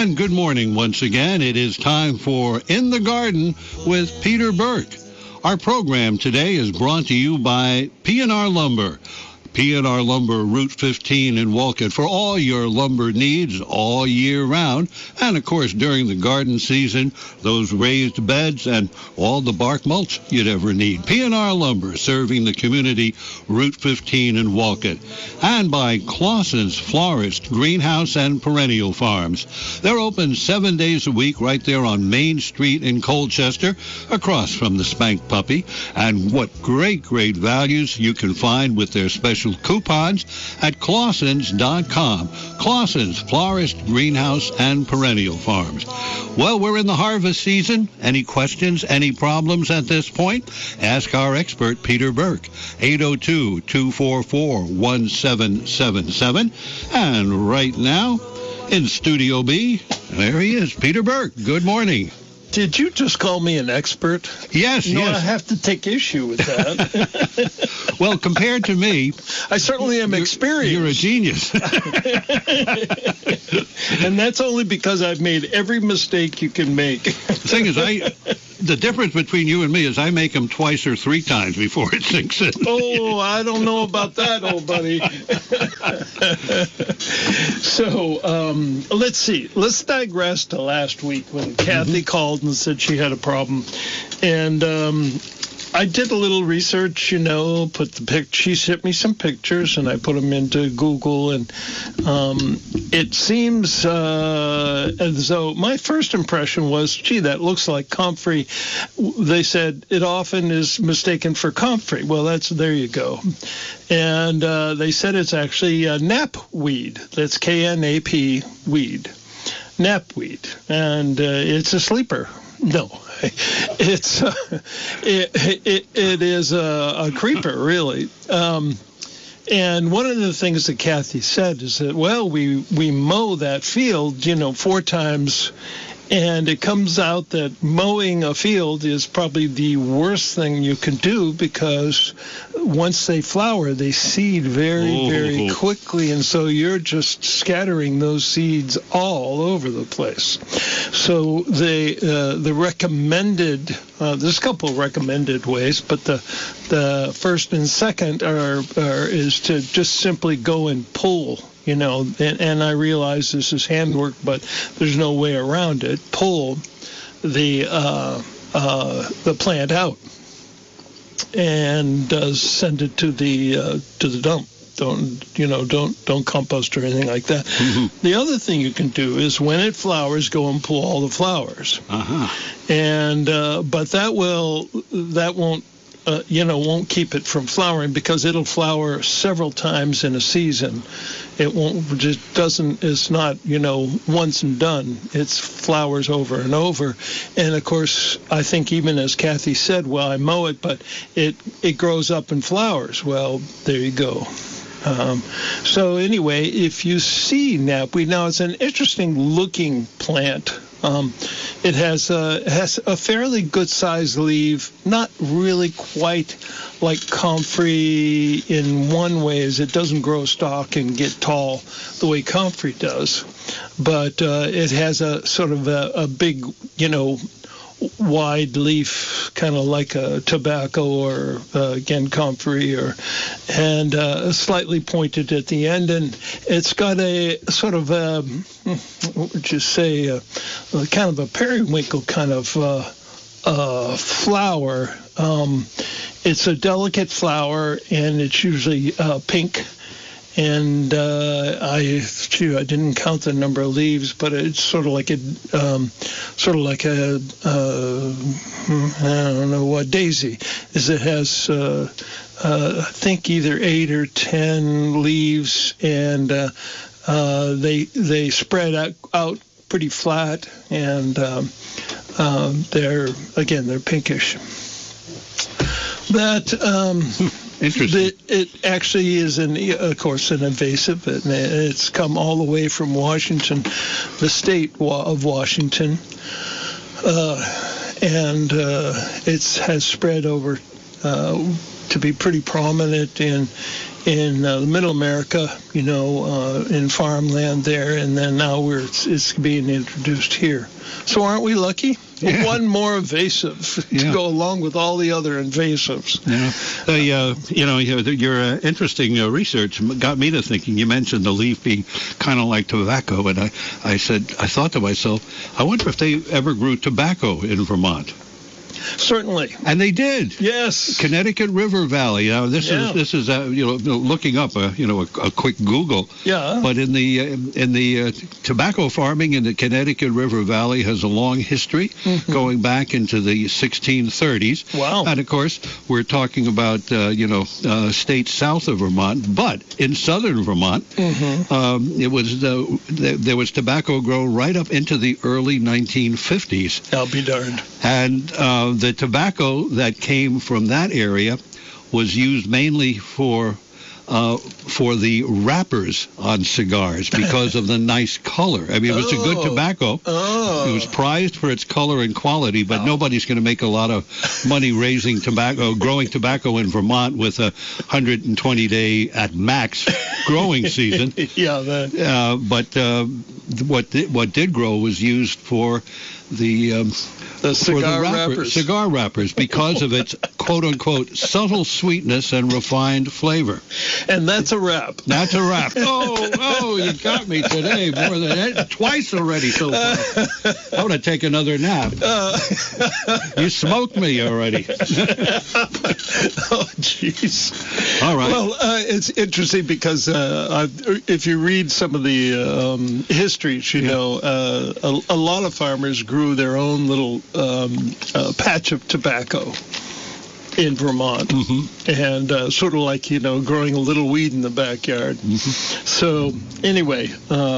And good morning once again. It is time for In the Garden with Peter Burke. Our program today is brought to you by P&R Lumber. P&R Lumber, Route 15 in Wolcott, for all your lumber needs all year round. And, of course, during the garden season, those raised beds and all the bark mulch you'd ever need. P&R Lumber, serving the community, Route 15 in Wolcott. And by Clausen's Florist, Greenhouse, and Perennial Farms. They're open 7 days a week right there on Main Street in Colchester, across from the Spank Puppy. And what great values you can find with their special coupons at Clausens.com. Clausen's Florist, Greenhouse, and Perennial Farms. Well, we're in the harvest season. Any questions, any problems at this point? Ask our expert, Peter Burke, 802-244-1777. And right now, in Studio B, there he is, Peter Burke. Good morning. Did you just call me an expert? Yes, no, yes. I have to take issue with that. Well, compared to me, I certainly am experienced. You're a genius. And that's only because I've made every mistake you can make. The thing is, the difference between you and me is I make them twice or three times before it sinks in. Oh, I don't know about that, old buddy. So, let's see. Let's digress to last week when Kathy called and said she had a problem. And I did a little research, she sent me some pictures, and I put them into Google, and it seems as though my first impression was, gee, that looks like comfrey. They said it often is mistaken for comfrey. Well, there you go. And they said it's actually knapweed. That's K-N-A-P weed. Knapweed. And it's a sleeper. No, it is a creeper, really. And one of the things that Kathy said is that, well, we mow that field, 4 times, and it comes out that mowing a field is probably the worst thing you can do, because once they flower, they seed very quickly, and so you're just scattering those seeds all over the place. So the recommended, there's a couple of recommended ways, but the first and second is to just simply go and pull. And I realize this is handwork, but there's no way around it. Pull the plant out and send it to the dump. Don't compost or anything like that. Mm-hmm. The other thing you can do is when it flowers, go and pull all the flowers. Uh-huh. And but that won't keep it from flowering, because it'll flower several times in a season. It's not, once and done. It's flowers over and over. And of course, I think even as Kathy said, well, I mow it, but it grows up and flowers. Well, there you go. So anyway, if you see knapweed, now it's an interesting looking plant. It has a fairly good sized leaf, not really quite like comfrey in one way, as it doesn't grow stalk and get tall the way comfrey does, but it has a sort of a big, wide leaf, kind of like a tobacco or again comfrey, and slightly pointed at the end, and it's got a sort of what would you say, kind of a periwinkle kind of flower. It's a delicate flower, and it's usually pink. And I didn't count the number of leaves, but it's sort of like a daisy. Is it has I think either 8 or 10 leaves, and they spread out pretty flat, and they're pinkish. That interesting. It actually is, of course, an invasive, and it's come all the way from Washington, the state of Washington, and it has spread over to be pretty prominent in in Middle America, in farmland there, and then now it's being introduced here. So aren't we lucky? Yeah. One more invasive to go along with all the other invasives. Your interesting research got me to thinking. You mentioned the leaf being kind of like tobacco, and I thought to myself, I wonder if they ever grew tobacco in Vermont. Certainly, and they did. Yes, Connecticut River Valley. Now this is looking up a quick Google. Yeah. But in the tobacco farming in the Connecticut River Valley has a long history, going back into the 1630s. Wow. And of course we're talking about states south of Vermont, but in southern Vermont, it was there was tobacco grown right up into the early 1950s. I'll be darned. And the tobacco that came from that area was used mainly for the wrappers on cigars because of the nice color. I mean, it was a good tobacco. It was prized for its color and quality, but nobody's going to make a lot of money growing tobacco in Vermont with a 120-day at max growing season. But what did grow was used for the cigar wrappers because of its quote-unquote subtle sweetness and refined flavor. And that's a wrap. That's a wrap. Oh, you got me today more than that. Twice already so far. I want to take another nap. You smoked me already. Oh, jeez. All right. Well, it's interesting because if you read some of the histories, a lot of farmers grew their own little patch of tobacco in Vermont, and sort of like growing a little weed in the backyard. So anyway,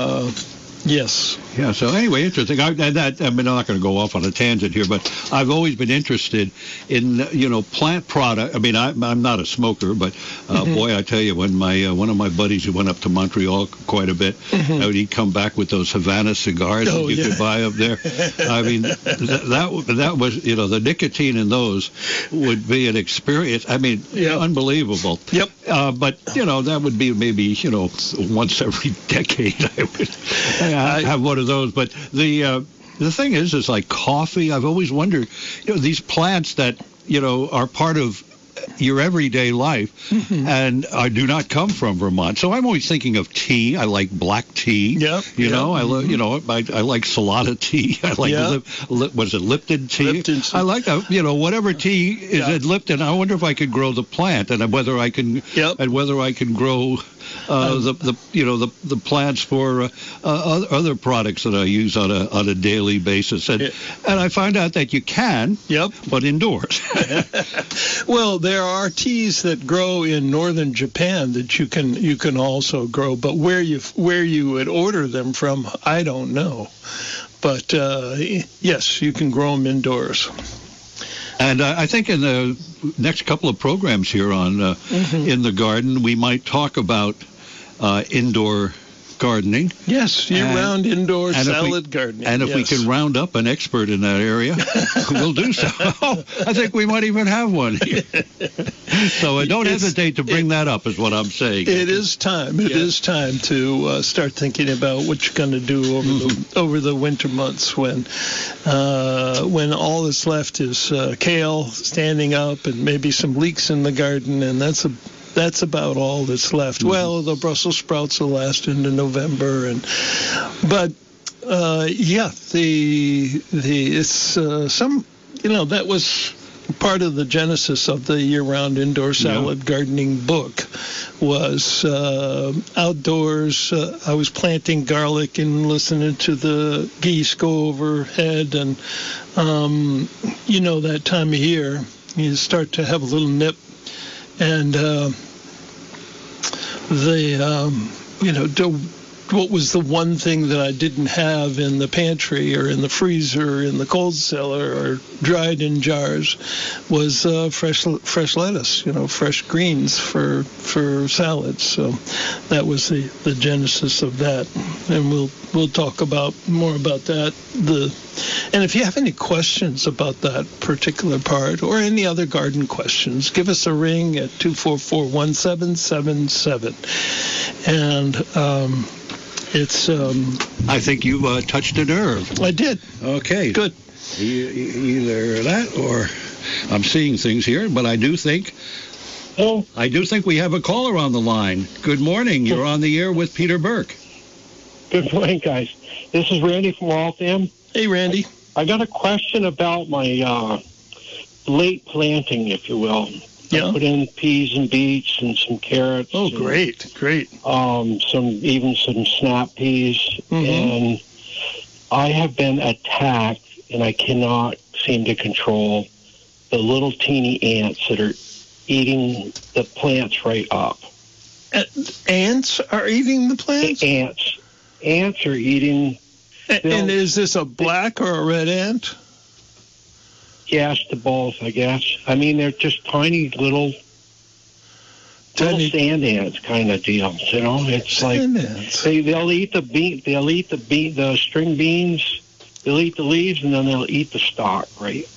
yes. Yeah. So anyway, interesting. I'm not going to go off on a tangent here, but I've always been interested in plant product. I mean, I'm not a smoker, but boy, I tell you, when one of my buddies who went up to Montreal quite a bit, he'd come back with those Havana cigars that you could buy up there. I mean, that was the nicotine in those would be an experience. I mean, unbelievable. Yep. But that would be maybe once every decade I would have one of those. But the thing is like coffee. I've always wondered, these plants that are part of your everyday life and do not come from Vermont. So I'm always thinking of tea. I like black tea. Yep. I love I like Salada tea. I like was it Lipton tea? Lipton. I like whatever tea is in Lipton. I wonder if I could grow the plant and whether I can grow the plants for other products that I use on a daily basis, and I find out that you can, but indoors. Well, there are teas that grow in northern Japan that you can also grow, but where you would order them from, I don't know. But yes, you can grow them indoors. And I think in the next couple of programs here on In the Garden, we might talk about indoor gardening. Yes, year-round indoor salad gardening. And if we can round up an expert in that area, we'll do so. I think we might even have one here. So don't hesitate to bring that up, is what I'm saying. It is time. It is time to start thinking about what you're going to do over the winter months when all that's left is kale standing up and maybe some leeks in the garden, and that's about all that's left. Well, the Brussels sprouts will last into November, but that was part of the genesis of the year-round indoor salad gardening book. Was outdoors. I was planting garlic and listening to the geese go overhead, and that time of year you start to have a little nip. And what was the one thing that I didn't have in the pantry or in the freezer, in the cold cellar, or dried in jars was fresh lettuce, fresh greens for salads. So that was the genesis of that, and we'll talk more about that And if you have any questions about that particular part or any other garden questions, give us a ring at 244-1777. And it's... I think you touched a nerve. I did. Okay. Good. Either that or I'm seeing things here, but I do think we have a caller on the line. Good morning. You're on the air with Peter Burke. Good morning, guys. This is Randy from Waltham. Hey, Randy. I got a question about my late planting, if you will. Yeah. I put in peas and beets and some carrots. Oh, great. Some snap peas. And I have been attacked, and I cannot seem to control the little teeny ants that are eating the plants right up. Ants are eating the plants? Ants are eating. And is this a black or a red ant? Yes, to both, I guess. I mean, they're just tiny little sand ants kind of deals. You know, it's sand like ants. They'll eat the string beans. They'll eat the leaves, and then they'll eat the stalk. Right?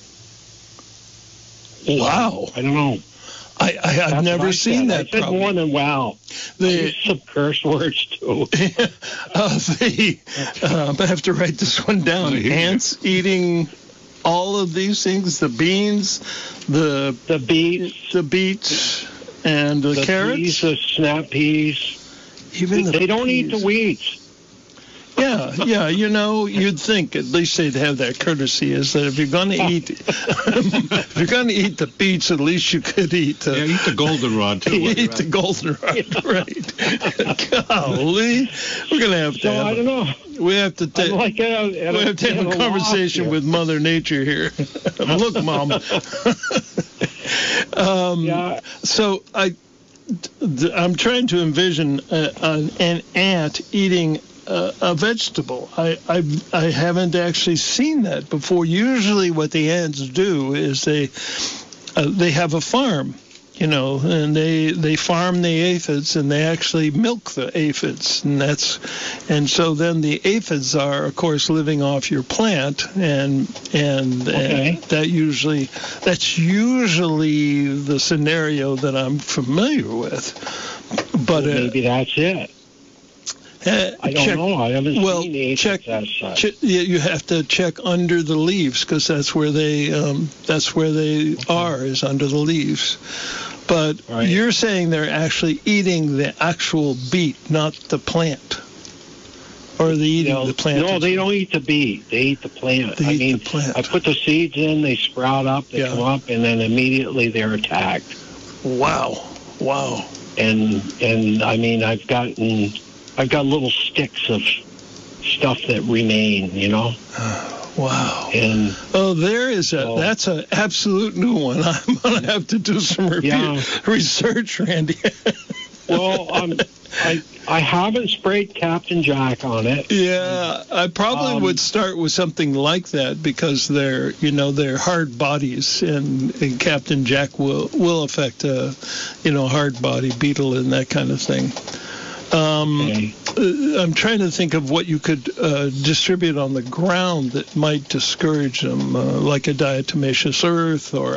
Wow. I don't know. I've never seen that. I said more than wow. I use some curse words too. I have to write this one down. Ants eating all of these things: the beans, the beets, and the carrots, peas, the snap peas. Even they don't eat the weeds. Yeah. You know, you'd think at least they'd have that courtesy. Is that if you're going to eat, the beets, at least you could eat. Eat the goldenrod too. Eat the goldenrod, right? Golly, we're going to have to. I don't know. We have to take. We have to have a conversation with Mother Nature here. Look, Mom. So I'm trying to envision an ant eating a vegetable. I haven't actually seen that before. Usually what the ants do is they have a farm, you know, and they farm the aphids, and they actually milk the aphids, and so then the aphids are, of course, living off your plant, and that's usually the scenario that I'm familiar with. But maybe that's it. I don't know. I haven't seen the aphids as such. You have to check under the leaves, because that's where they are, is under the leaves. But You're saying they're actually eating the actual beet, not the plant. Or are they eating the plant? No, they don't eat the beet. They eat the plant. The plant. I put the seeds in, they sprout up, they come up, and then immediately they're attacked. Wow. And I mean, I've got little sticks of stuff that remain, you know. Wow. And that's an absolute new one. I'm going to have to do some research, Randy. Well, I haven't sprayed Captain Jack on it. Yeah, I probably would start with something like that, because they're hard bodies, and Captain Jack will affect a hard body beetle and that kind of thing. I'm trying to think of what you could distribute on the ground that might discourage them, like a diatomaceous earth, or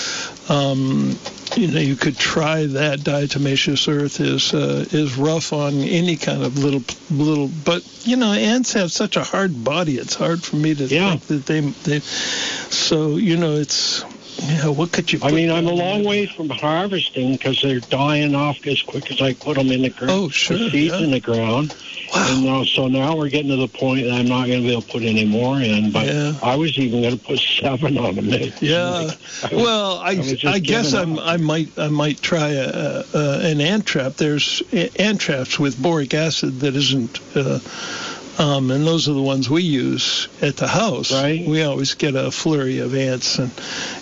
you could try that. Diatomaceous earth is rough on any kind of little, but ants have such a hard body. It's hard for me to think that they. So it's. Yeah, what could you put I'm a long way from harvesting, because they're dying off as quick as I put them in the ground. Oh, sure. The seeds in the ground. Wow. And so now we're getting to the point that I'm not going to be able to put any more in. But I was even going to put 7 on them. I guess I might try an ant trap. There's ant traps with boric acid that isn't. And those are the ones we use at the house. Right. We always get a flurry of ants, but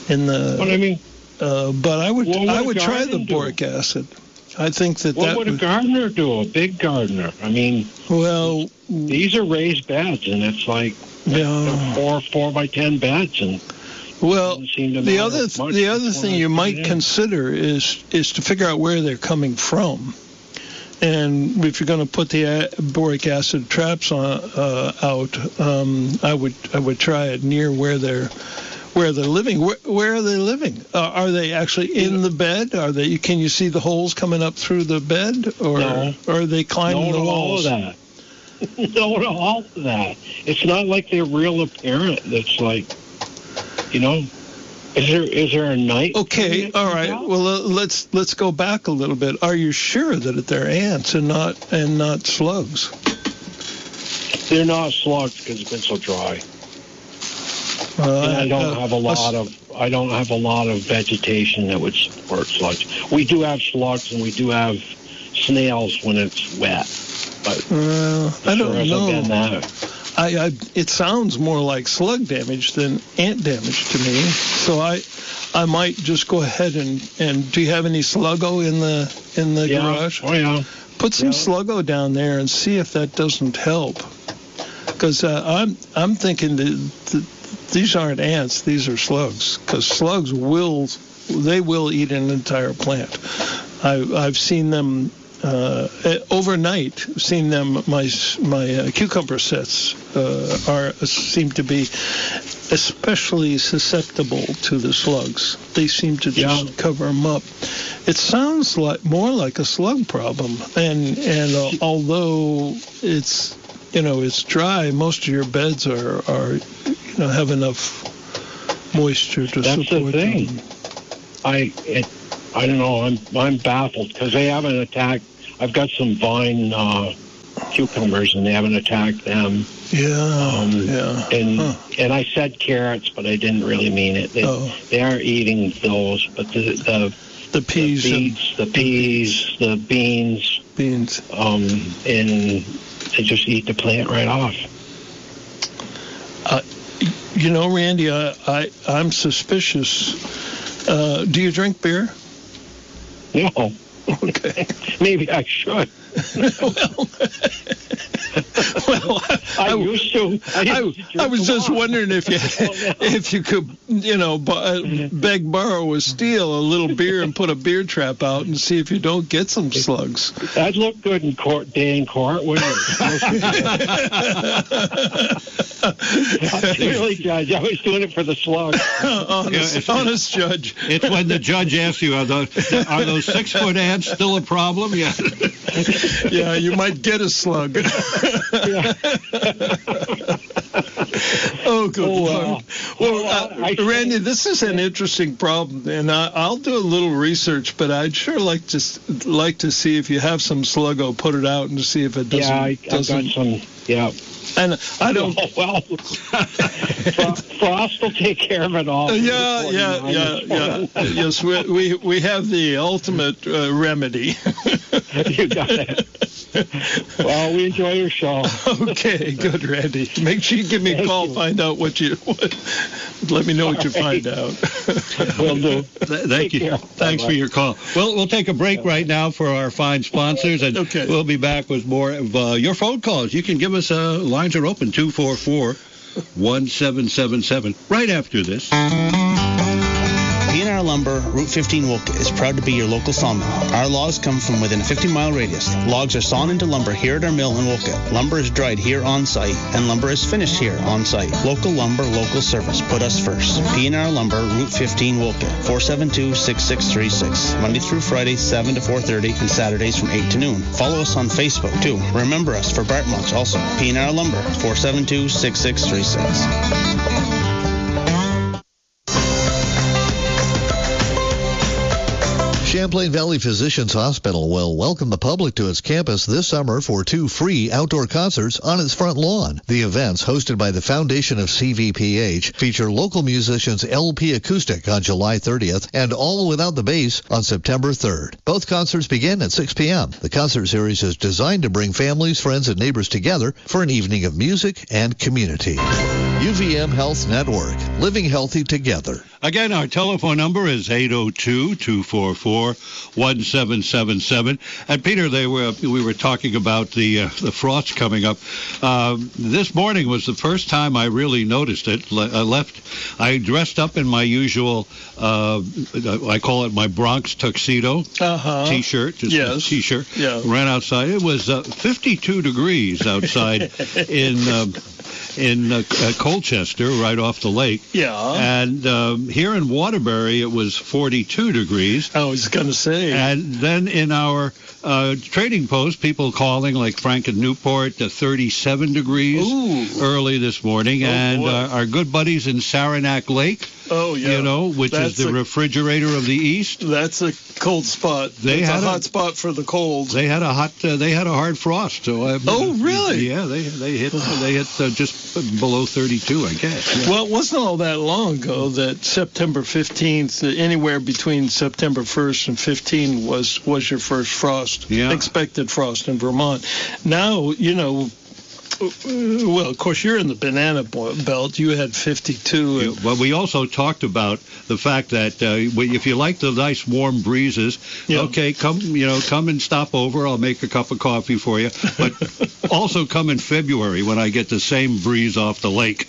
I would try the boric acid. I think that what would a gardener do? A big gardener. These are raised beds, and it's like 4 by 10 beds, and the other thing you might consider is to figure out where they're coming from. And if you're going to put the boric acid traps out, I would try it near where they're living. Where are they living? Are they actually in the bed? Can you see the holes coming up through the bed, or are they climbing the walls? All of that. No to all of that. It's not like they're real apparent. It's like, is there a night? Okay, all right. Well, let's go back a little bit. Are you sure that they're ants and not slugs? They're not slugs because it's been so dry. And I don't have a lot of vegetation that would support slugs. We do have slugs and we do have snails when it's wet. But I don't know. It sounds more like slug damage than ant damage to me. So I might just go ahead and do you have any Sluggo in the garage? Oh yeah. Put some Sluggo down there and see if that doesn't help. Because I'm thinking that these aren't ants, these are slugs. Because slugs will eat an entire plant. I've seen them. Overnight, seen them. My cucumber sets seem to be especially susceptible to the slugs. They seem to just cover them up. It sounds more like a slug problem. And although it's it's dry, most of your beds are have enough moisture to support them. That's the thing. I don't know. I'm baffled because they haven't attacked. I've got some vine cucumbers, and they haven't attacked them. And I said carrots, but I didn't really mean it. They aren't eating those, but the peas, the beans, and they just eat the plant right off. Randy, I'm suspicious. Do you drink beer? No. Okay. Maybe I should. I used to. I was just wondering if you could, borrow, or steal a little beer and put a beer trap out and see if you don't get some slugs. That'd look good in day in court, wouldn't it? Really, Judge, I was doing it for the slugs. Honest Judge. It's when the judge asks you, are those 6-foot ants still a problem? Yeah. Yeah, you might get a slug. Oh, good Lord. Well, Randy, this is an interesting problem, and I'll do a little research, but I'd sure like to see if you have some Sluggo, put it out and see if it doesn't. Yeah, I've got some. Yeah. And I don't. Oh, well, Frost will take care of it all. Yeah. Yes, we have the ultimate remedy. You got it. Well, we enjoy your show. Okay, good, Randy. Make sure you give me a call. Find out let me know what you find out. Will do. Thank you. Thanks for your call. Well, we'll take a break right now for our fine sponsors, and we'll be back with more of your phone calls. You can give us lines are open 244-1777 right after this. P&R Lumber, Route 15 Wolcott is proud to be your local sawmill. Our logs come from within a 50-mile radius. Logs are sawn into lumber here at our mill in Wolcott. Lumber is dried here on site, and lumber is finished here on site. Local lumber, local service. Put us first. P&R Lumber, Route 15 Wolcott, 472-6636. Monday through Friday, 7 to 4:30, and Saturdays from 8 to noon. Follow us on Facebook, too. Remember us for Bart Mulch also. P&R Lumber, 472-6636. Champlain Valley Physicians Hospital will welcome the public to its campus this summer for 2 free outdoor concerts on its front lawn. The events, hosted by the Foundation of CVPH, feature local musicians LP Acoustic on July 30th and All Without the Bass on September 3rd. Both concerts begin at 6 p.m. The concert series is designed to bring families, friends, and neighbors together for an evening of music and community. UVM Health Network, living healthy together. Again, our telephone number is 802-244-1777. And Peter, we were talking about the frost coming up. This morning was the first time I really noticed it. I dressed up in my usual, I call it my Bronx tuxedo T-shirt, just a T-shirt. Yeah. Ran outside. It was 52 degrees outside in Colchester, right off the lake. Yeah. And here in Waterbury, it was 42 degrees. I was going to say. And then in our trading post, people calling, like Frank in Newport, 37 degrees early this morning. Our good buddies in Saranac Lake, which is the refrigerator of the East. That's a cold spot. It's a hot spot for the cold. They had a hard frost. So really? Yeah, they hit just below 32, I guess. Yeah. Well, it wasn't all that long ago that September 15th, anywhere between September 1st and 15 was your first frost, expected frost in Vermont. Now, well, of course, you're in the banana belt. You had 52. Well, we also talked about the fact that if you like the nice warm breezes, okay, come and stop over. I'll make a cup of coffee for you. But also come in February when I get the same breeze off the lake.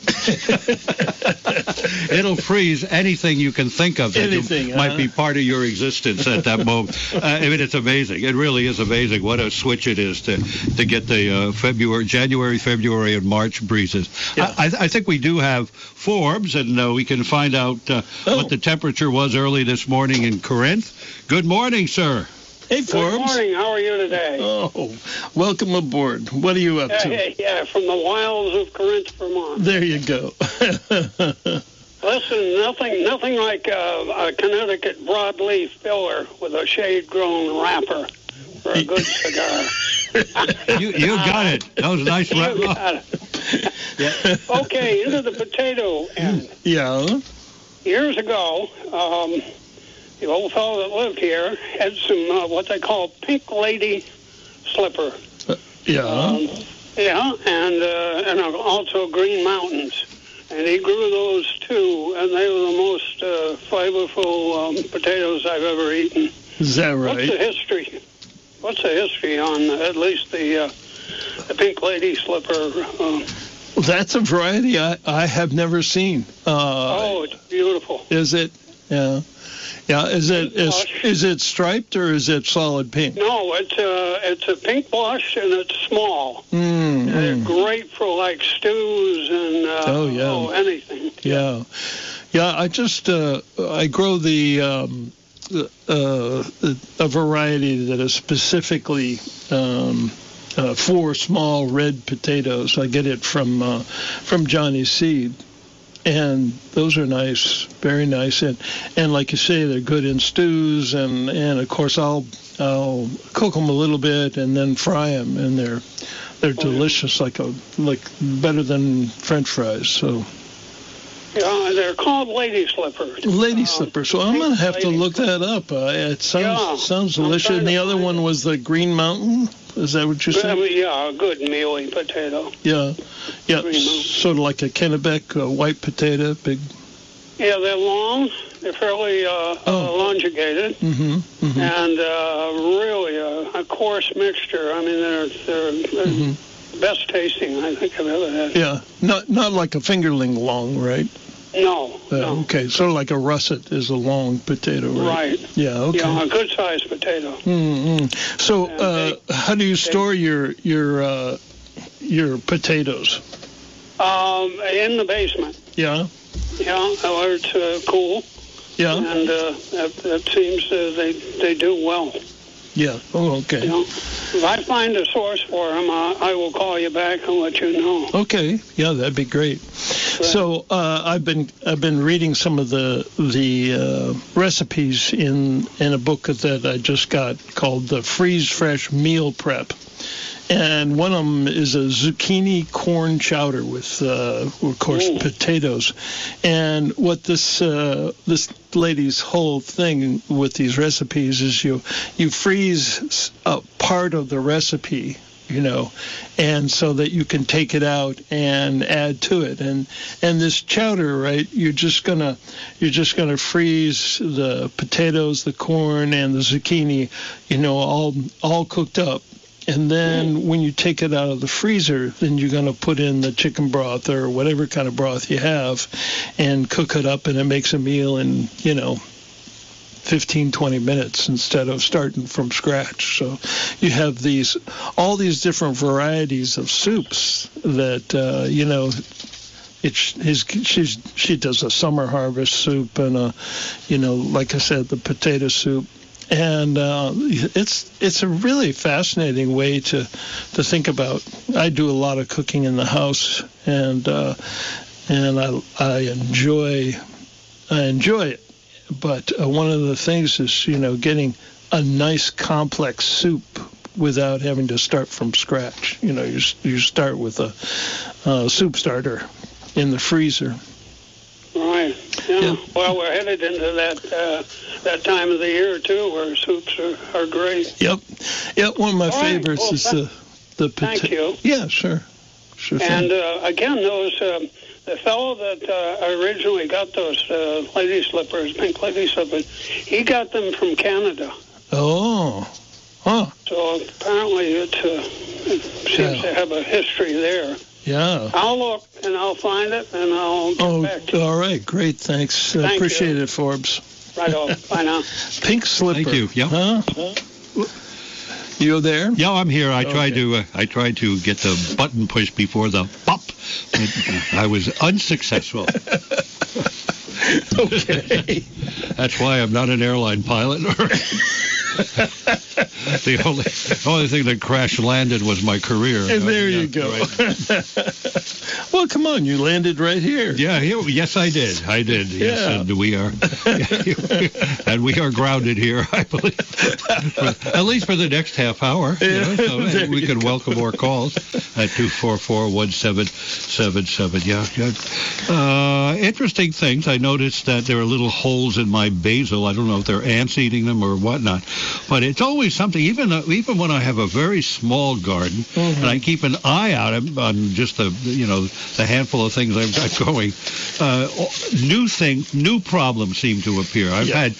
It'll freeze anything you can think of that might be part of your existence at that moment. I mean, it's amazing. It really is amazing what a switch it is to get the January, February, and March breezes. Yeah. I think we do have Forbes, and we can find out what the temperature was early this morning in Corinth. Good morning, sir. Hey, Forbes. Good morning. How are you today? Oh, welcome aboard. What are you up to? Yeah, from the wilds of Corinth, Vermont. There you go. Listen, nothing like a Connecticut broadleaf filler with a shade-grown wrapper for a good cigar. You got it. That was a nice wrap. You got it. Okay, into the potato end. Yeah. Years ago, the old fellow that lived here had some what they call pink lady slipper. And also green mountains. And he grew those too, and they were the most flavorful potatoes I've ever eaten. Is that right? What's the history on at least the pink lady slipper? That's a variety I have never seen. It's beautiful. Is it? Yeah. Yeah. Is it striped or is it solid pink? No, it's a pink blush and it's small. And they're great for like stews and anything. Yeah. I just I grow a variety that is specifically for small red potatoes. I get it from Johnny's Seed, and those are nice, very nice, and like you say, they're good in stews, and of course I'll cook them a little bit and then fry them, and they're delicious, like better than French fries. So. Yeah, they're called lady slippers. Lady slippers. So I'm gonna have to look that up. It sounds delicious. And the other one was the Green Mountain. Is that what you said? Yeah, a good mealy potato. Yeah. Sort of like a Kennebec white potato, big. Yeah, they're long. They're fairly elongated, and really a coarse mixture. I mean, they're best tasting I think I've ever had. Yeah, not like a fingerling long, right? No. Okay, sort of like a russet is a long potato, right? Yeah. Okay. Yeah, a good sized potato. So, how do you store your potatoes? In the basement. Yeah. Yeah, where it's cool. Yeah. And that seems they do well. Yeah. Oh, okay. You know, if I find a source for them, I will call you back and let you know. Okay. Yeah, that'd be great. So I've been reading some of the recipes in a book that I just got called the Freeze Fresh Meal Prep. And one of them is a zucchini corn chowder with, of course, potatoes. And what this lady's whole thing with these recipes is you freeze a part of the recipe. and so that you can take it out and add to it. And this chowder, right? You're just gonna freeze the potatoes, the corn, and the zucchini, all cooked up. And then when you take it out of the freezer, then you're going to put in the chicken broth or whatever kind of broth you have and cook it up, and it makes a meal in, 15, 20 minutes instead of starting from scratch. So you have all these different varieties of soups that, she does a summer harvest soup and like I said, the potato soup. And it's a really fascinating way to think about. I do a lot of cooking in the house, and I enjoy it. But one of the things is getting a nice complex soup without having to start from scratch. You start with a soup starter in the freezer. Right. Yeah. Well, we're headed into that time of the year too, where soups are great. Yep. One of my favorites is the potato. Thank you. Yeah, sure. And again, those the fellow that originally got those lady slippers, pink lady slippers, he got them from Canada. Oh. Huh. So apparently it seems to have a history there. Yeah. I'll look and I'll find it and I'll get back to you. All right. Great. Thanks. Appreciate it, Forbes. Right on. Bye now. Pink slipper. Thank you. Yeah. Huh? You there? Yeah, I'm here. I tried to get the button pushed before the pop. I was unsuccessful. Okay. That's why I'm not an airline pilot. The only thing that crash landed was my career. And there you go. Right. Well, come on, you landed right here. Yeah, yes, I did. Yes, yeah. And we are grounded here, I believe, at least for the next half hour. Yeah, so we can welcome more calls at 244-1777. Yeah. Interesting things. I noticed that there are little holes in my basil. I don't know if they're ants eating them or whatnot, but it's always something. Even when I have a very small garden, and I keep an eye out on just the handful of things I've got going, new problems seem to appear. I've had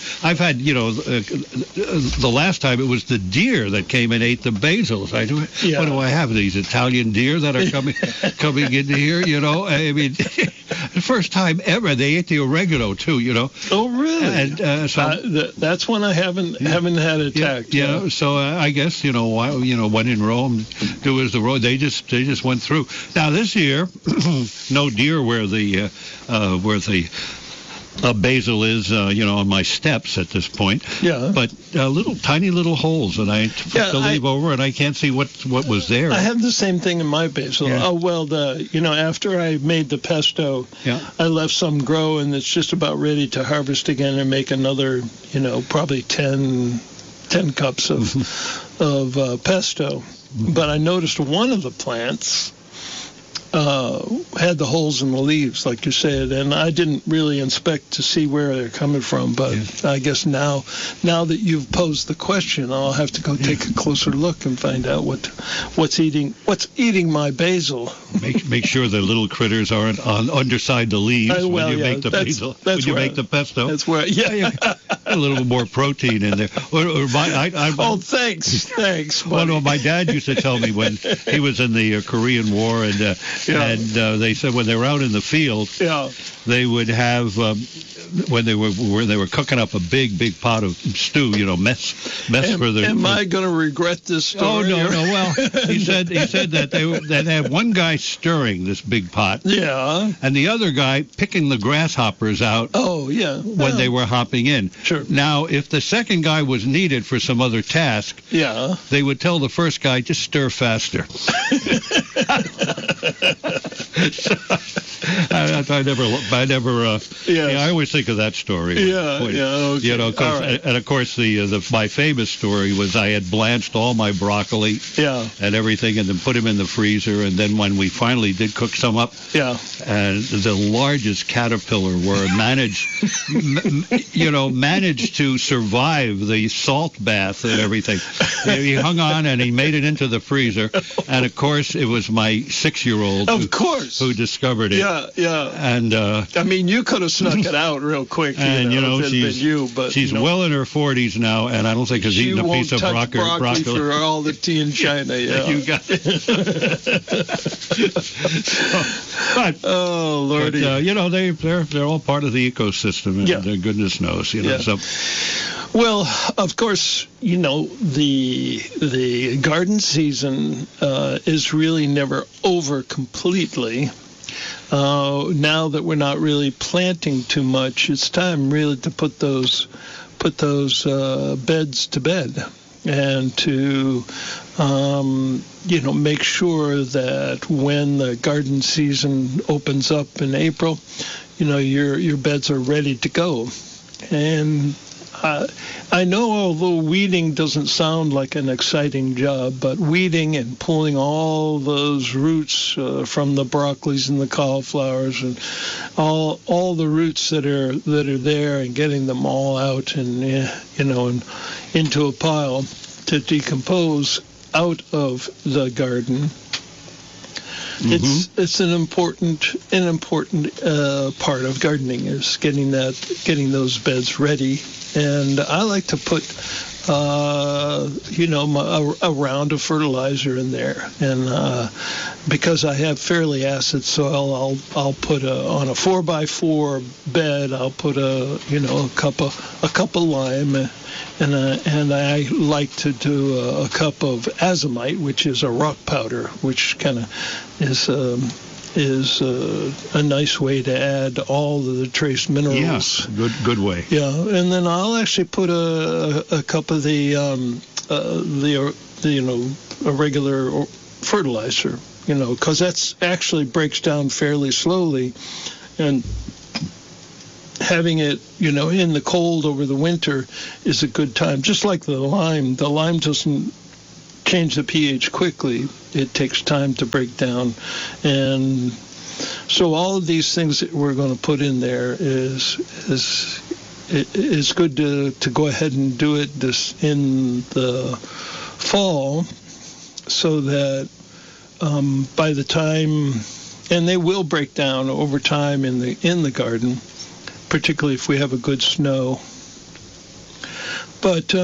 the last time it was the deer that came and ate the basils. What do I have? These Italian deer that are coming into here. I mean, the first time ever they ate the oregano too. Oh really? And so that's one I haven't had attacked. Yeah. So I guess when in Rome, do as the road. They just went through. Now this year, no deer where the basil is, on my steps at this point. Yeah. But tiny little holes that I took the leaf over, and I can't see what was there. I have the same thing in my basil. Yeah. Oh well, after I made the pesto, I left some grow, and it's just about ready to harvest again and make another, probably 10 cups of pesto. But I noticed one of the plants had the holes in the leaves, like you said, and I didn't really inspect to see where they're coming from. But I guess now that you've posed the question, I'll have to go take a closer look and find out what's eating my basil. Make sure the little critters aren't underside the leaves when you make the basil. When you make the pesto. That's where. Yeah. A little more protein in there. Thanks. Well, my dad used to tell me when he was in the Korean War, and they said when they were out in the field, they would have when they were cooking up a big pot of stew, mess for the. Am I going to regret this story? Oh no. Well, he said that they'd have one guy stirring this big pot. Yeah. And the other guy picking the grasshoppers out. Oh yeah. When they were hopping in. Sure. Now, if the second guy was needed for some other task, they would tell the first guy, just stir faster. I never. I always think of that story. Okay. You know, and of course my famous story was I had blanched all my broccoli. And everything, and then put them in the freezer. And then when we finally did cook some up, and the largest caterpillar managed to survive the salt bath and everything. He hung on and he made it into the freezer. And of course, it was my 6-year-old who discovered it. And I mean, you could have snuck it out real quick. And she's but well in her 40s now, and I don't think has eaten a piece of broccoli for all the tea in China. You got it. Oh Lordy! But, they're all part of the ecosystem, and goodness knows, So. Well, of course, the garden season is really never over completely. Now that we're not really planting too much, it's time really to put those beds to bed, and to make sure that when the garden season opens up in April, your beds are ready to go. And I know, although weeding doesn't sound like an exciting job, but weeding and pulling all those roots from the broccolis and the cauliflowers and all the roots that are there, and getting them all out and and into a pile to decompose out of the garden. It's an important part of gardening, is getting those beds ready. And I like to put a round of fertilizer in there, and because I have fairly acid soil, I'll put on a 4x4 bed, I'll put a cup of lime, and I like to do a cup of azomite, which is a rock powder, which kind of is a nice way to add all of the trace minerals. Yes, good way. Yeah, and then I'll actually put a cup of the a regular fertilizer, because that's actually breaks down fairly slowly, and having it, in the cold over the winter is a good time. Just like the lime doesn't change the pH quickly. It takes time to break down. And so all of these things that we're going to put in there is good to go ahead and do it this in the fall, so that by the time, and they will break down over time in the garden, particularly if we have a good snow. But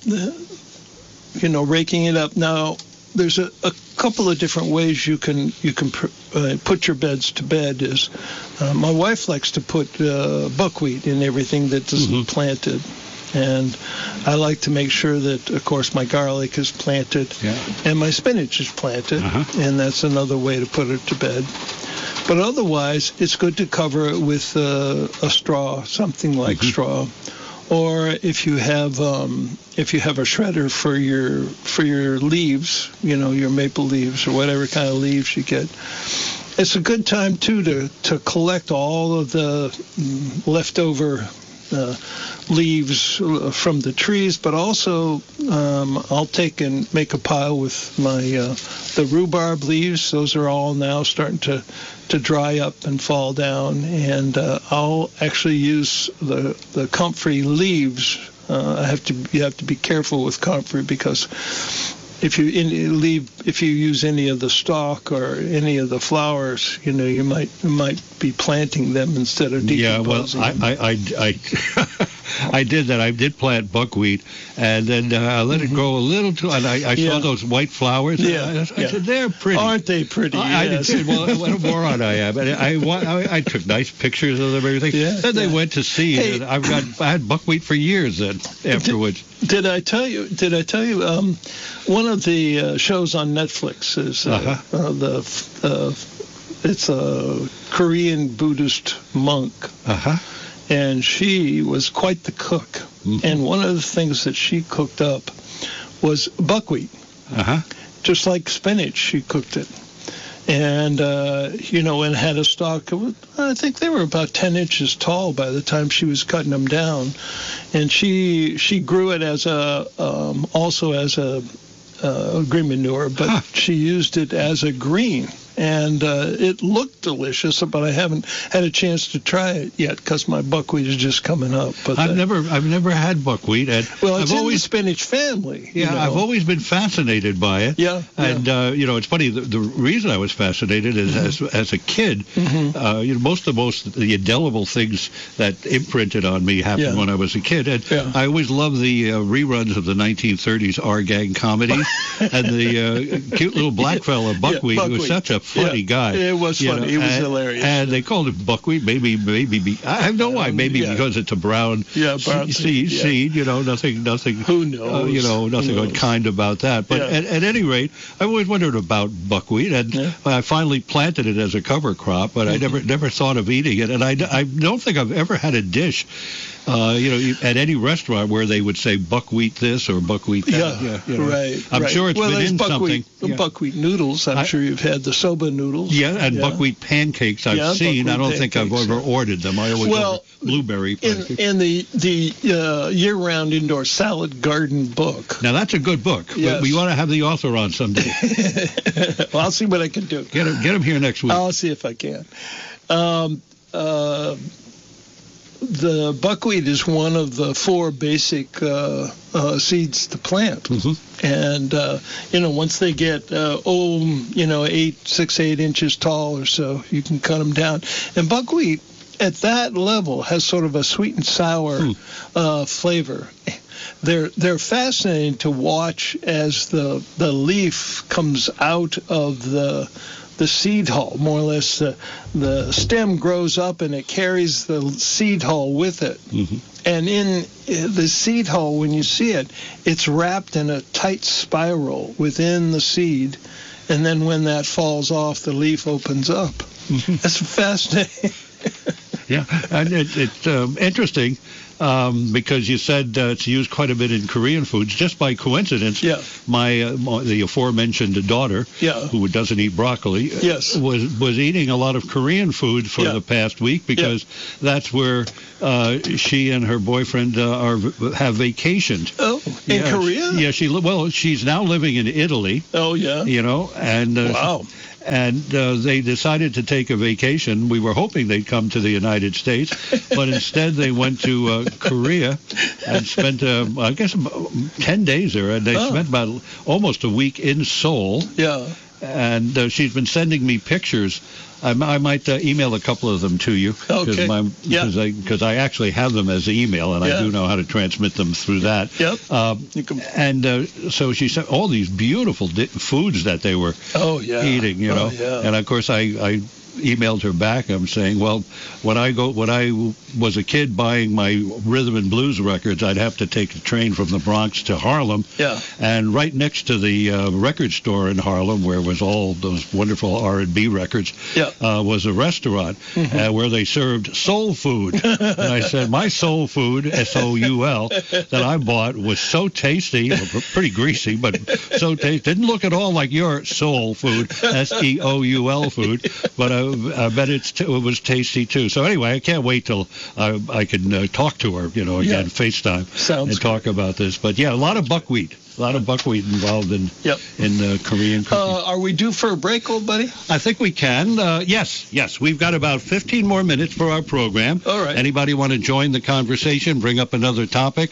raking it up. Now, there's a couple of different ways you can put your beds to bed. Is my wife likes to put buckwheat in everything that isn't planted, and I like to make sure that, of course, my garlic is planted and my spinach is planted, and that's another way to put it to bed. But otherwise, it's good to cover it with a straw, something like straw. Or if you have a shredder for your leaves, your maple leaves or whatever kind of leaves you get, it's a good time too to collect all of the leftover leaves from the trees. But also, I'll take and make a pile with the rhubarb leaves. Those are all now starting to dry up and fall down, and I'll actually use the comfrey leaves. You have to be careful with comfrey, because if you use any of the stalk or any of the flowers, you might be planting them instead of decomposing. Yeah, well, I did that. I did plant buckwheat, and then I let it grow a little too. And I saw those white flowers. I said, they're pretty. Aren't they pretty? I said, well, what a moron I am. And I took nice pictures of them and everything. Then they went to seed. Hey, and I had buckwheat for years then afterwards. Did I tell you? One of the shows on Netflix is it's a Korean Buddhist monk. And she was quite the cook. And one of the things that she cooked up was buckwheat. Just like spinach, she cooked it. and and had a stalk. I think they were about 10 inches tall by the time she was cutting them down, and she grew it as also as a green manure, but she used it as a green. And it looked delicious, but I haven't had a chance to try it yet because my buckwheat is just coming up. But I've never had buckwheat. And well, it's in the spinach family. Yeah, I've always been fascinated by it. Yeah. And it's funny. The reason I was fascinated is as a kid, most of the indelible things that imprinted on me happened when I was a kid. And I always loved the reruns of the 1930s R Gang comedies and the cute little black fella Buckwheat, who was such a funny guy. It was funny. He was hilarious. And they called it buckwheat. Maybe. I have no why. Maybe because it's a brown seed. Nothing. Who knows? Nothing unkind about that. But at any rate, I always wondered about buckwheat, and I finally planted it as a cover crop. But I never thought of eating it, and I don't think I've ever had a dish. At any restaurant where they would say buckwheat this or buckwheat that. Right. I'm sure it's been in buckwheat, something. Buckwheat noodles. I'm sure you've had the soba noodles. Yeah, and buckwheat pancakes I've seen. I don't think I've ever ordered them. I always order blueberry pancakes. In the year-round indoor salad garden book. Now, that's a good book. Yes. We want to have the author on someday. Well, I'll see what I can do. Get him here next week. I'll see if I can. The buckwheat is one of the 4 basic seeds to plant. And, once they get, 6-8 inches tall or so, you can cut them down. And buckwheat at that level has sort of a sweet and sour flavor. They're fascinating to watch as the leaf comes out of the seed hull, more or less. The stem grows up and it carries the seed hull with it. And in the seed hull, when you see it, it's wrapped in a tight spiral within the seed. And then when that falls off, the leaf opens up. That's fascinating. Yeah, and it's interesting. Because you said it's used quite a bit in Korean foods. Just by coincidence, the aforementioned daughter, who doesn't eat broccoli, was eating a lot of Korean food for the past week because that's where she and her boyfriend have vacationed. Oh, in Korea? Yeah, she's now living in Italy. Oh, yeah. And wow. And they decided to take a vacation. We were hoping they'd come to the United States, but instead they went to Korea and spent, 10 days there. And they spent about almost a week in Seoul. Yeah. And she's been sending me pictures. I might email a couple of them to you because I actually have them as email, and I do know how to transmit them through that. So she sent all these beautiful foods that they were eating, And of course I emailed her back. I'm saying, well, when I was a kid buying my rhythm and blues records, I'd have to take a train from the Bronx to Harlem. Yeah. And right next to the record store in Harlem, where was all those wonderful R&B records, was a restaurant where they served soul food. And I said, my soul food, S-O-U-L, that I bought was so tasty, pretty greasy, but so tasty. Didn't look at all like your soul food, S-E-O-U-L food, but I bet it was tasty too. So anyway, I can't wait till I can talk to her, again, FaceTime, talk about this. But yeah, a lot of buckwheat involved in Korean cooking. Are we due for a break, old buddy? I think we can. Yes. We've got about 15 more minutes for our program. All right. Anybody want to join the conversation, bring up another topic?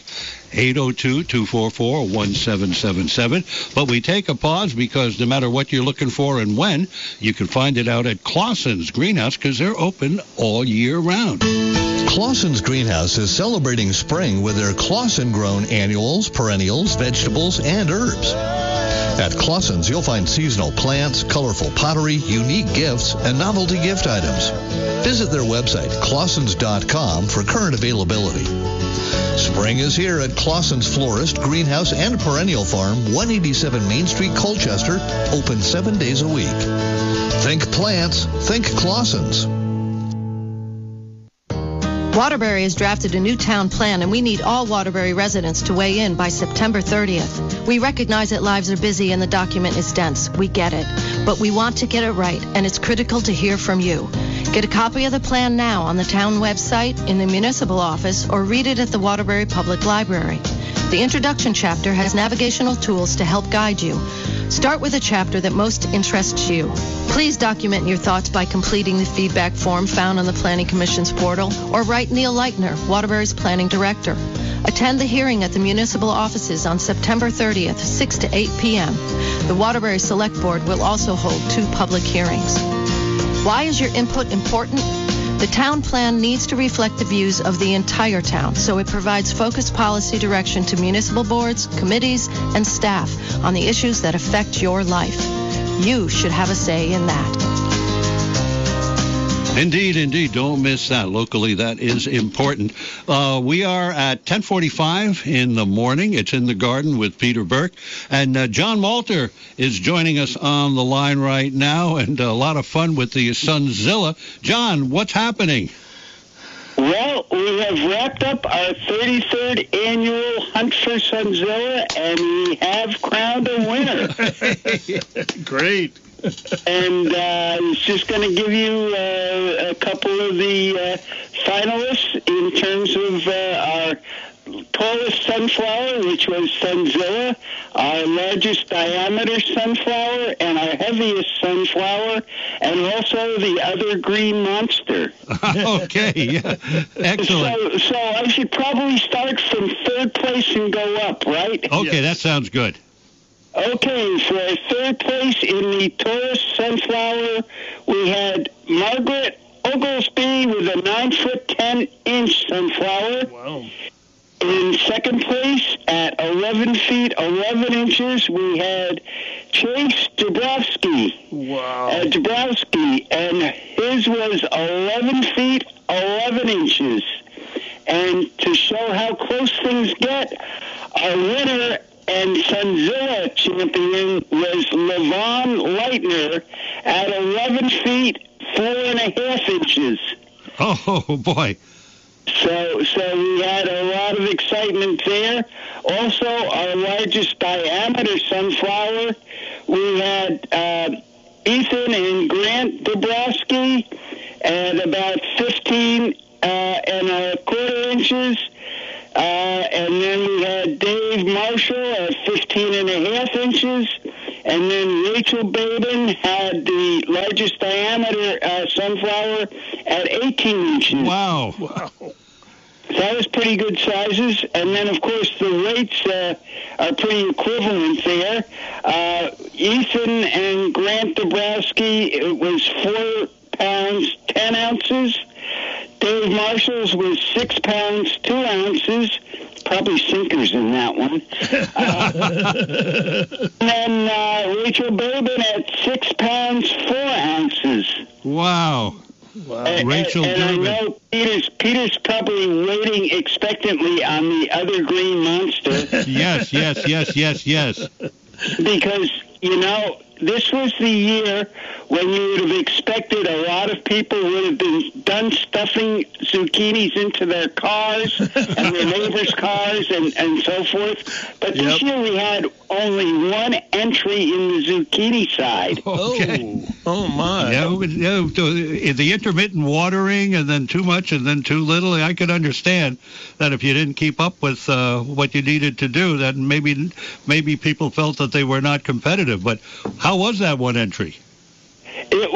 802-244-1777. But we take a pause because no matter what you're looking for and when, you can find it out at Clausen's Greenhouse because they're open all year round. Clausen's Greenhouse is celebrating spring with their Clausen-grown annuals, perennials, vegetables, and herbs. At Clausen's, you'll find seasonal plants, colorful pottery, unique gifts, and novelty gift items. Visit their website, clausens.com, for current availability. Spring is here at Clausen's Florist, Greenhouse, and Perennial Farm, 187 Main Street, Colchester, open 7 days a week. Think plants, think Clausen's. Waterbury has drafted a new town plan, and we need all Waterbury residents to weigh in by September 30th. We recognize that lives are busy and the document is dense. We get it. But we want to get it right, and it's critical to hear from you. Get a copy of the plan now on the town website, in the municipal office, or read it at the Waterbury Public Library. The introduction chapter has navigational tools to help guide you. Start with a chapter that most interests you. Please document your thoughts by completing the feedback form found on the Planning Commission's portal, or write Neil Leitner, Waterbury's Planning Director. Attend the hearing at the municipal offices on September 30th, 6 to 8 p.m. The Waterbury Select Board will also hold 2 public hearings. Why is your input important? The town plan needs to reflect the views of the entire town, so it provides focused policy direction to municipal boards, committees, and staff on the issues that affect your life. You should have a say in that. Indeed, indeed. Don't miss that. Locally, that is important. We are at 10:45 in the morning. It's In the Garden with Peter Burke. And John Malter is joining us on the line right now, and a lot of fun with the Sunzilla. John, what's happening? Well, we have wrapped up our 33rd annual Hunt for Sunzilla, and we have crowned a winner. Great. And I was just going to give you a couple of the finalists in terms of our tallest sunflower, which was Sunzilla, our largest diameter sunflower, and our heaviest sunflower, and also the other green monster. Okay, yeah. Excellent. So I should probably start from 3rd place and go up, right? Okay, That sounds good. Okay, for 3rd place in the tallest sunflower, we had Margaret Oglesby with a 9-foot 10-inch sunflower. Wow. In 2nd place at 11 feet 11 inches, we had Chase Dabrowski. Wow. Dabrowski, and his was 11 feet 11 inches. And to show how close things get, our winner and Sunzilla champion was Levon Leitner at 11 feet 4.5 inches. Oh, boy. So we had a lot of excitement there. Also, our largest diameter sunflower, we had Ethan and Grant Dabrowski at about 15 and a quarter inches. And then we had Dave Marshall at 15 and a half inches. And then Rachel Babin had the largest diameter sunflower at 18 inches. Wow. That was pretty good sizes. And then, of course, the weights are pretty equivalent there. Ethan and Grant Dabrowski, it was 4 pounds, 10 ounces. Dave Marshall's was 6 pounds, 2 ounces. Probably sinkers in that one. And then Rachel Babin at 6 pounds, 4 ounces. Wow. Rachel and I know Peter's probably waiting expectantly on the other green monster. Yes. Because, this was the year when you would have expected a lot of people would have been done stuffing zucchinis into their cars and their neighbors' cars and so forth. But this year we had only one entry in the zucchini side. Okay. Oh my. The intermittent watering and then too much and then too little, I could understand that if you didn't keep up with what you needed to do, that maybe people felt that they were not competitive. But how was that one entry? It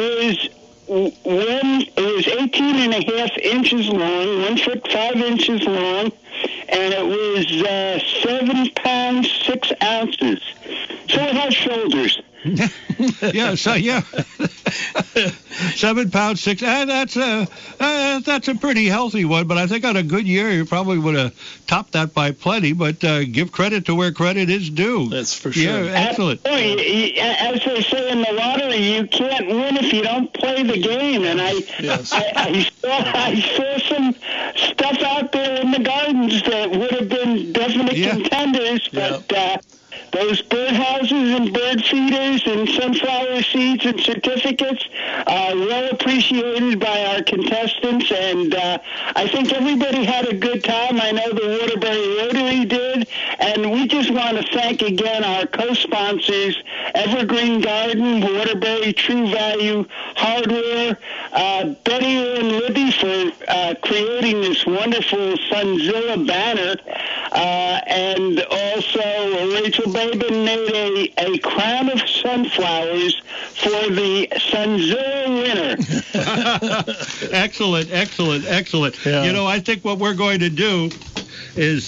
was 18 and a half inches long, 1 foot 5 inches long, and it was 7 pounds 6 ounces. So it has shoulders. 7 pounds 6. That's a pretty healthy one. But I think on a good year, you probably would have topped that by plenty. But give credit to where credit is due. That's for sure. Yeah, excellent. As they say in the lottery, you can't win if you don't play the game. And I saw some stuff out there in the gardens that would have been definite contenders, but. Those birdhouses and bird feeders and sunflower seeds and certificates, well appreciated by our contestants, and I think everybody had a good time. I know the Waterbury Rotary did, and we just want to thank again our co-sponsors, Evergreen Garden, Waterbury True Value Hardware, Betty and Libby for creating this wonderful Sunzilla banner, and also Rachel Babin made a crown of sunflowers for the Sunzilla winner. Excellent. Yeah. You know, I think what we're going to do is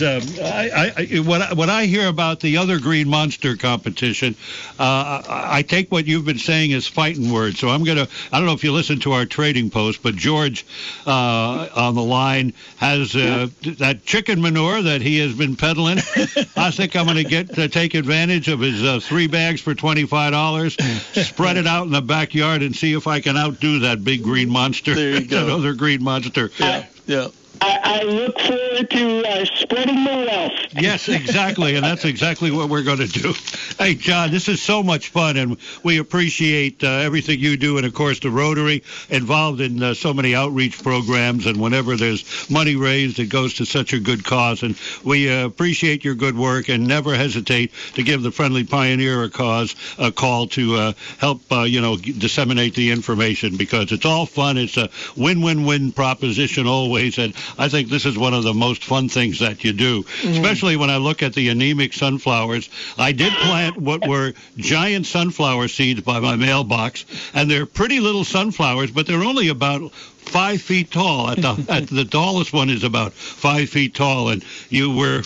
when I hear about the other Green Monster competition, I take what you've been saying as fighting words. So I don't know if you listen to our trading post, but George on the line has that chicken manure that he has been peddling. I think I'm going to take advantage of his 3 bags for $25, spread it out in the backyard, and see if I can outdo that big Green Monster. There you go. That other Green Monster. Yeah. I look forward to spreading the wealth. Yes, exactly, and that's exactly what we're going to do. Hey, John, this is so much fun, and we appreciate everything you do, and, of course, the Rotary involved in so many outreach programs, and whenever there's money raised, it goes to such a good cause, and we appreciate your good work, and never hesitate to give the Friendly Pioneer a call to help, disseminate the information, because it's all fun. It's a win-win-win proposition always, and I think this is one of the most fun things that you do, especially when I look at the anemic sunflowers. I did plant what were giant sunflower seeds by my mailbox, and they're pretty little sunflowers, but they're only about 5 feet tall. At the tallest one is about 5 feet tall, and you're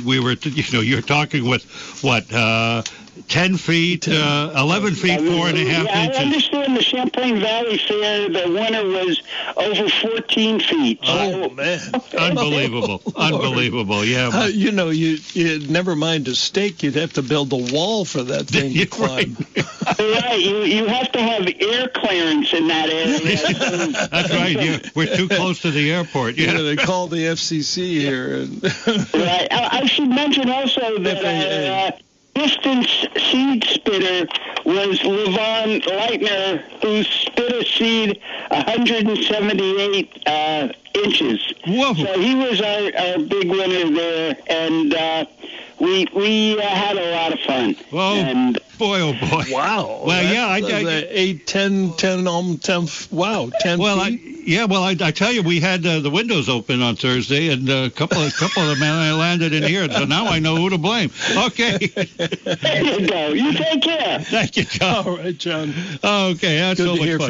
talking with what? 10 feet, 11 feet, 4.5 inches. I understand the Champlain Valley Fair, the winner was over 14 feet. Oh, man. Unbelievable. Yeah. You never mind a stake, you'd have to build a wall for that thing to climb. Right. You have to have air clearance in that area. That's right. Yeah. We're too close to the airport. Yeah. They call the FCC here. Right. I should mention also that distance seed spitter was Levon Leitner, who spit a seed 178 inches. Whoa. So he was our big winner there, and we had a lot of fun. Whoa. And boy, oh boy. Wow. Well, that's, yeah, I 8, 10, 10, 10, wow, 10 feet. I tell you, we had the windows open on Thursday, and a couple of them landed in here, so now I know who to blame. Okay. There you go. You take care. Thank you, John. All right, John. Okay, that's Good so to much hear fun.